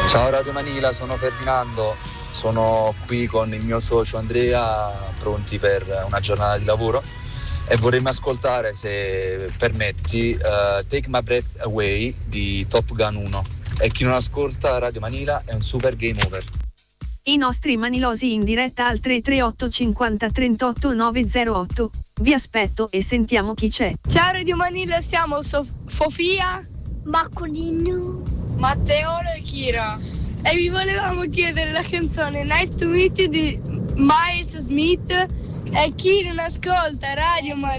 Ciao Radio Manila, sono Ferdinando, sono qui con il mio socio Andrea, pronti per una giornata di lavoro e vorremmo ascoltare, se permetti, Take My Breath Away di Top Gun 1. E chi non ascolta Radio Manila è un super game over. I nostri manilosi in diretta al 338 50 38 908. Vi aspetto e sentiamo chi c'è. Ciao Radio Manila, siamo Sofia, Baccolino, Matteolo e Kira e vi volevamo chiedere la canzone Nice to Meet You di Miles Smith. E chi non ascolta Radio Manila